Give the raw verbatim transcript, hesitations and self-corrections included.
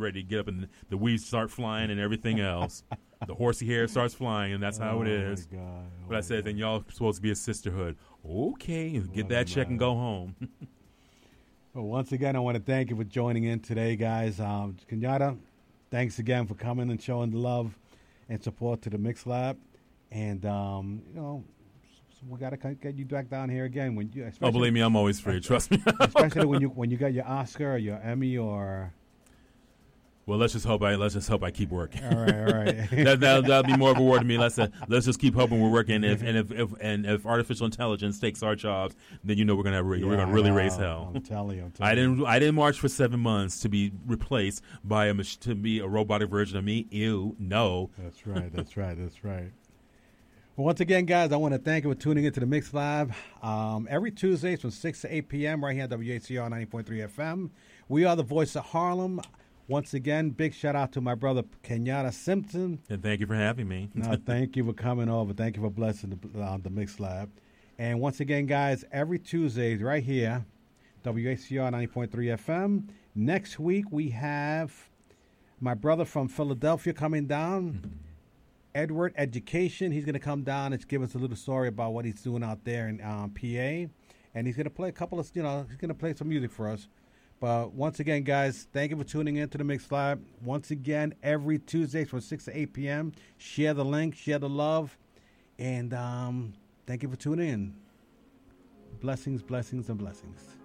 ready to get up, and the weeds start flying and everything else. The horsey hair starts flying, and that's how oh it is. My God. Oh but I said, God. then y'all supposed to be a sisterhood. Okay, get What that a check and man. go home. Well, once again, I want to thank you for joining in today, guys. Um, Kenyatta, thanks again for coming and showing the love and support to the Mix Lab. And, um, you know, we got to get you back down here again. When you, Oh, believe me, I'm always free. Trust me. especially when you when you got your Oscar or your Emmy or. Well, let's just hope I let's just hope I keep working. All right, all right. that that'll, that'll be more of a reward to me. Let's uh, let's just keep hoping we're working. If and if, if and if artificial intelligence takes our jobs, then you know we're gonna have, Yeah, we're gonna really I know. raise hell. I'm telling you. I'm telling I didn't You. I didn't march for seven months to be replaced by a mach- to be a robotic version of me. Ew, no. That's right. That's right. That's right. Well, once again, guys, I want to thank you for tuning into the Mix Live. Um, every Tuesdays from six to eight p.m. right here at W A C R ninety point three F M. We are the voice of Harlem. Once again, big shout out to my brother Kenyatta Simpson. And thank you for having me. No, thank you for coming over. Thank you for blessing the, uh, the Mix Lab. And once again, guys, every Tuesdays right here, W A C R ninety point three F M. Next week, we have my brother from Philadelphia coming down. Mm-hmm. Edward Education. He's going to come down and give us a little story about what he's doing out there in um, P A. And he's going to play a couple of, you know, he's going to play some music for us. But once again, guys, thank you for tuning in to the Mix Lab. Once again, every Tuesday from six to eight p.m. Share the link, share the love. And um, thank you for tuning in. Blessings, blessings, and blessings.